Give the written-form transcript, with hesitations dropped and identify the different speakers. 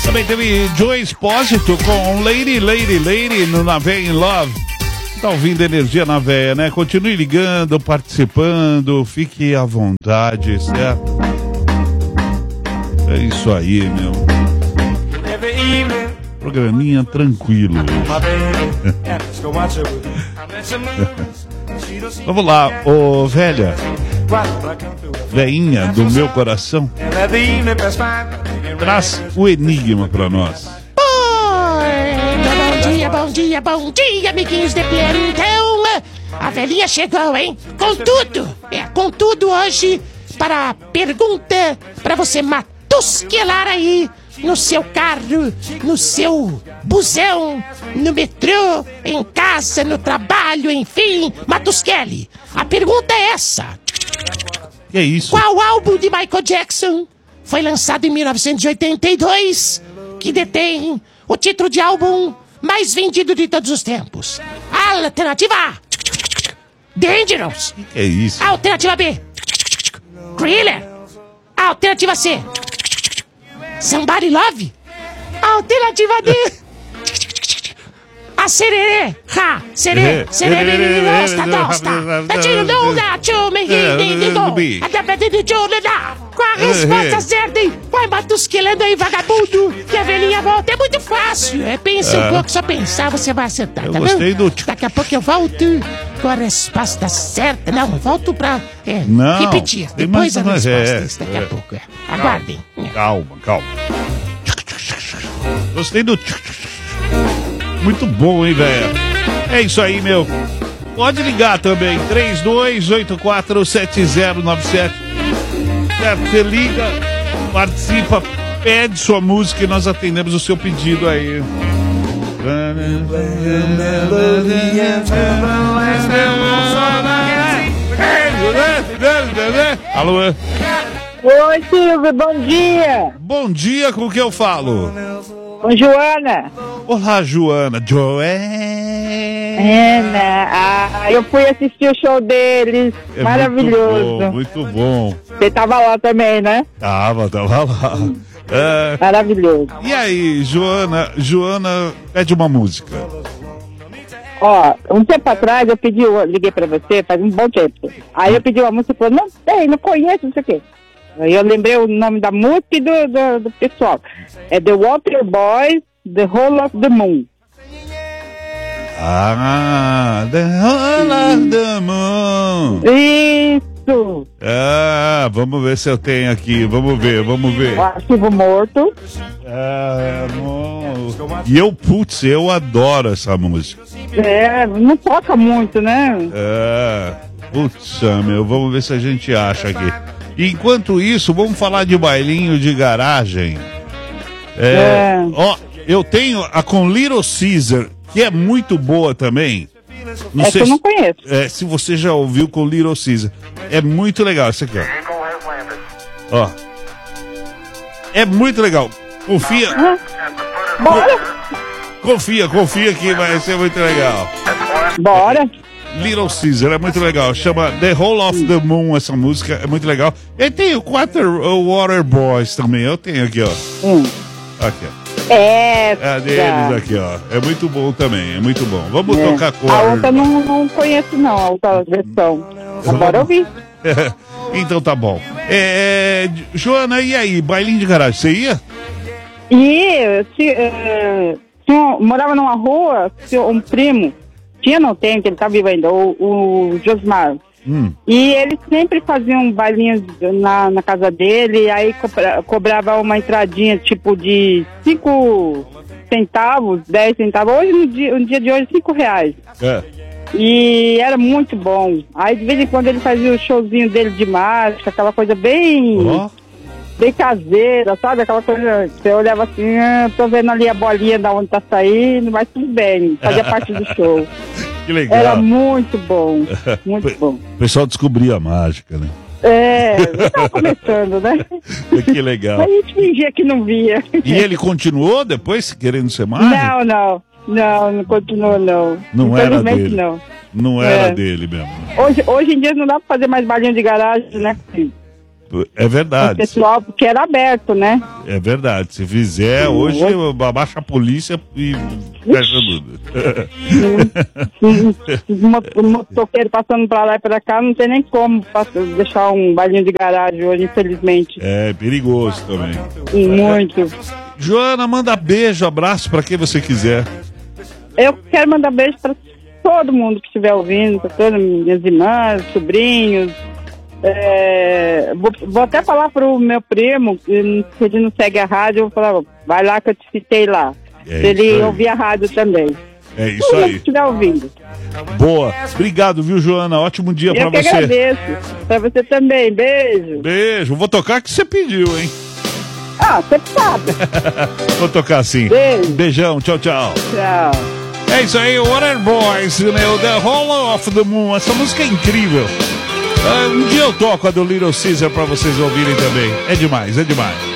Speaker 1: Também teve Joe Espósito com Lady no Na Véia in Love. Tá ouvindo energia na véia, né? Continue ligando, participando, fique à vontade, certo? É isso aí, meu. Programinha tranquilo. Vamos lá, ô velha. Veinha do meu coração. Traz o enigma pra nós.
Speaker 2: Bom dia, amiguinhos de Então, a velhinha chegou, hein? Com tudo hoje para a pergunta para você matusquelar aí no seu carro, no seu busão, no metrô, em casa, no trabalho, enfim, matusquele. A pergunta é essa.
Speaker 1: Que é isso?
Speaker 2: Qual álbum de Michael Jackson foi lançado em 1982 que detém o título de álbum mais vendido de todos os tempos? Alternativa A, Dangerous.
Speaker 1: Que é isso?
Speaker 2: Alternativa B, Thriller. Alternativa C, Somebody Love. Alternativa D, a sererê. Sererê. Com a resposta certa, hein? Vai matusquelando aí, vagabundo, que a velhinha volta. É muito fácil. Pensa um pouco, só pensar, você vai acertar, tá
Speaker 1: gostei
Speaker 2: bom?
Speaker 1: do...
Speaker 2: Daqui a pouco eu volto com a resposta certa. Não, eu volto pra repetir. Depois a resposta, daqui a pouco. Aguardem.
Speaker 1: Calma. Gostei do... Muito bom, hein, velho? É isso aí, meu. Pode ligar também, 32847097. Certo, você liga, participa, pede sua música e nós atendemos o seu pedido aí. Alô?
Speaker 3: Oi, Silvio, bom dia.
Speaker 1: Bom dia, com que eu falo?
Speaker 3: Com Joana.
Speaker 1: Olá, Joana.
Speaker 3: Eu fui assistir o show deles. Maravilhoso.
Speaker 1: Muito bom.
Speaker 3: Você tava lá também, né?
Speaker 1: Tava lá.
Speaker 3: Maravilhoso.
Speaker 1: E aí, Joana pede uma música.
Speaker 3: Ó, um tempo atrás eu liguei pra você, faz um bom tempo. Aí eu pedi uma música e falou, não sei, não conheço, não sei o quê. Aí eu lembrei o nome da música e do pessoal. É The Water Boys, The Whole of the Moon.
Speaker 1: The Whole of the Moon.
Speaker 3: Isso.
Speaker 1: Vamos ver se eu tenho aqui. Vamos ver.
Speaker 3: O Arquivo Morto.
Speaker 1: E eu adoro essa música.
Speaker 3: Não toca muito, né?
Speaker 1: Vamos ver se a gente acha aqui. Enquanto isso, vamos falar de bailinho de garagem. Eu tenho a com Little Caesar, que é muito boa também. Não sei
Speaker 3: eu não conheço.
Speaker 1: Se você já ouviu com Little Caesar. É muito legal isso aqui, ó. É muito legal. Confia.
Speaker 3: Bora.
Speaker 1: Confia que vai ser muito legal.
Speaker 3: Bora.
Speaker 1: Little Caesar, é muito legal. Chama The Whole of the Moon, essa música, é muito legal. E tem o Water Boys também, eu tenho aqui, ó. Aqui, ó. É deles aqui, ó. É muito bom também, é muito bom. Vamos tocar com
Speaker 3: a outra não conheço não, a outra versão. Agora eu vi.
Speaker 1: Então tá bom. Joana, e aí, bailinho de garagem, você ia?
Speaker 3: Morava numa rua, um primo, não tem, que ele tá vivo ainda, o Josmar. E ele sempre fazia um bailinho na casa dele, e aí cobrava uma entradinha tipo de 5 centavos, 10 centavos, hoje no dia de hoje R$5. E era muito bom. Aí de vez em quando ele fazia o showzinho dele de mágica, aquela coisa bem caseira, sabe? Aquela coisa, você olhava assim, tô vendo ali a bolinha da onde tá saindo, mas tudo bem, fazia parte do show.
Speaker 1: Que legal.
Speaker 3: Era muito bom, muito bom.
Speaker 1: O pessoal descobria a mágica, né?
Speaker 3: Tava começando, né?
Speaker 1: Que legal.
Speaker 3: A gente fingia que não via.
Speaker 1: E ele continuou depois querendo ser mágico?
Speaker 3: Não continuou, não.
Speaker 1: Não era dele.
Speaker 3: Não
Speaker 1: era dele mesmo.
Speaker 3: Hoje em dia não dá pra fazer mais balinho de garagem, né?
Speaker 1: É verdade.
Speaker 3: O pessoal, porque era aberto, né?
Speaker 1: É verdade. Se fizer, hoje abaixa a polícia e fecha tudo.
Speaker 3: O motoqueiro passando pra lá e pra cá, não tem nem como deixar um bailinho de garagem hoje, infelizmente.
Speaker 1: É perigoso também.
Speaker 3: Muito.
Speaker 1: Joana, manda beijo, abraço pra quem você quiser.
Speaker 3: Eu quero mandar beijo pra todo mundo que estiver ouvindo, pra todas minhas irmãs, sobrinhos. Vou até falar pro meu primo, se ele não segue a rádio, eu vou falar, vai lá que eu te citei lá. Se ele ouvir a rádio também.
Speaker 1: É isso aí.
Speaker 3: Se estiver ouvindo.
Speaker 1: Boa. Obrigado, viu, Joana? Ótimo dia pra você.
Speaker 3: Eu que agradeço. Pra você também. Beijo.
Speaker 1: Beijo. Vou tocar que você pediu, hein?
Speaker 3: Você sabe.
Speaker 1: Vou tocar sim.
Speaker 3: Beijo.
Speaker 1: Beijão. Tchau, tchau.
Speaker 3: Tchau.
Speaker 1: É isso aí, Water Boys, né? O The Hollow of the Moon. Essa música é incrível. Um dia eu toco a do Little Caesar pra vocês ouvirem também. É demais, é demais.